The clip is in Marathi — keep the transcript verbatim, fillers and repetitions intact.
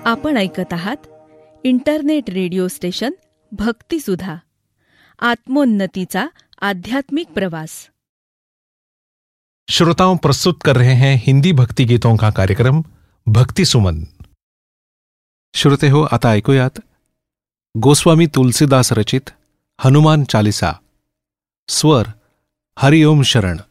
आपण ऐकत आहात इंटरनेट रेडिओ स्टेशन भक्तिसुधा, आत्मोन्नतीचा आध्यात्मिक प्रवास। श्रोताओं, प्रस्तुत कर रहे हैं हिंदी भक्ति गीतों का कार्यक्रम भक्ति सुमन। श्रोते हो, आता ऐकूयात गोस्वामी तुलसीदास रचित हनुमान चालीसा, स्वर हरिओम शरण।